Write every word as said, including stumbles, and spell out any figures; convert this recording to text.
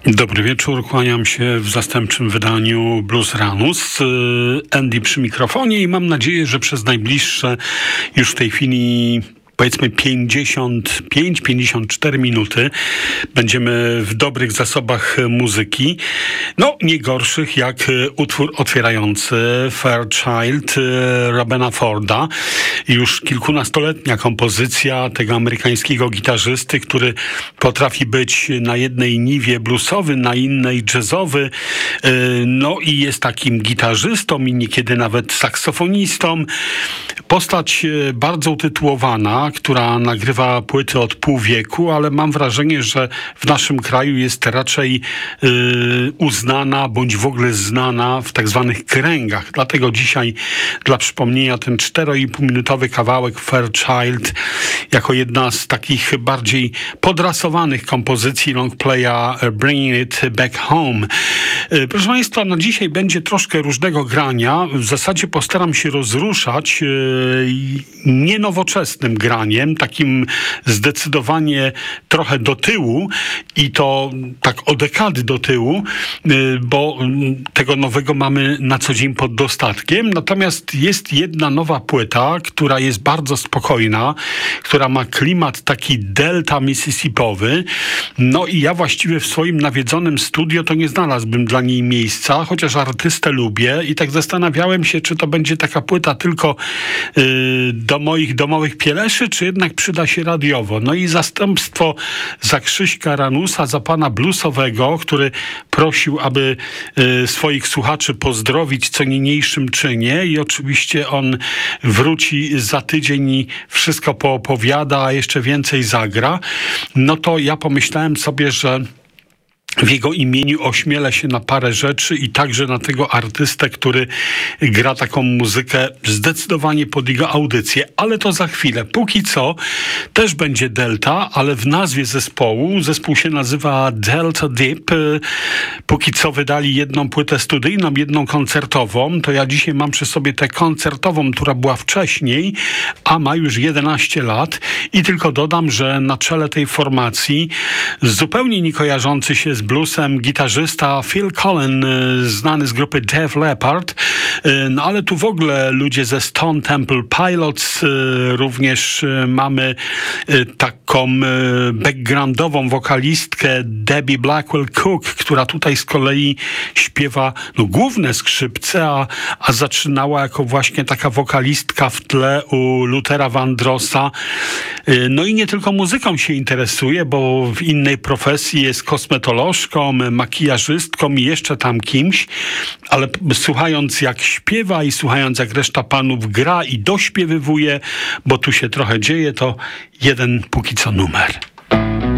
Dobry wieczór, kłaniam się w zastępczym wydaniu Blues Ranus. Andy przy mikrofonie i mam nadzieję, że przez najbliższe już w tej chwili powiedzmy pięćdziesiąt pięć pięćdziesiąt cztery minuty będziemy w dobrych zasobach muzyki. No, nie gorszych jak utwór otwierający Fairchild Robena Forda. Już kilkunastoletnia kompozycja tego amerykańskiego gitarzysty, który potrafi być na jednej niwie bluesowy, na innej jazzowy. No i jest takim gitarzystą i niekiedy nawet saksofonistą. Postać bardzo utytułowana, która nagrywa płyty od pół wieku, ale mam wrażenie, że w naszym kraju jest raczej yy, uznana bądź w ogóle znana w tak zwanych kręgach. Dlatego dzisiaj dla przypomnienia ten cztero i pół minutowy kawałek Fairchild jako jedna z takich bardziej podrasowanych kompozycji longplaya Bringing It Back Home. Yy, proszę Państwa, no dzisiaj będzie troszkę różnego grania. W zasadzie postaram się rozruszać yy, nienowoczesnym graniem, takim zdecydowanie trochę do tyłu i to tak o dekady do tyłu, bo tego nowego mamy na co dzień pod dostatkiem. Natomiast jest jedna nowa płyta, która jest bardzo spokojna, która ma klimat taki delta mississippowy. No i ja właściwie w swoim nawiedzonym studio to nie znalazłbym dla niej miejsca, chociaż artystę lubię i tak zastanawiałem się, czy to będzie taka płyta tylko yy, do moich domowych pieleszy, czy jednak przyda się radiowo. No i zastępstwo za Krzyśka Ranusa, za pana bluesowego, który prosił, aby y, swoich słuchaczy pozdrowić co niniejszym czynie i oczywiście on wróci za tydzień i wszystko poopowiada, a jeszcze więcej zagra. No to ja pomyślałem sobie, że w jego imieniu ośmielę się na parę rzeczy i także na tego artystę, który gra taką muzykę zdecydowanie pod jego audycję. Ale to za chwilę. Póki co też będzie Delta, ale w nazwie zespołu. Zespół się nazywa Delta Deep. Póki co wydali jedną płytę studyjną, jedną koncertową. To ja dzisiaj mam przy sobie tę koncertową, która była wcześniej, a ma już jedenaście lat. I tylko dodam, że na czele tej formacji zupełnie nie kojarzący się z bluesem gitarzysta Phil Collen, znany z grupy Def Leppard, no ale tu w ogóle ludzie ze Stone Temple Pilots, również mamy taką backgroundową wokalistkę Debbie Blackwell Cook, która tutaj z kolei śpiewa no, główne skrzypce, a, a zaczynała jako właśnie taka wokalistka w tle u Luthera Vandrossa. No i nie tylko muzyką się interesuje, bo w innej profesji jest kosmetolożką, makijażystką i jeszcze tam kimś, ale słuchając jak śpiewa i słuchając jak reszta panów gra i dośpiewywuje, bo tu się trochę dzieje, to jeden póki co numer.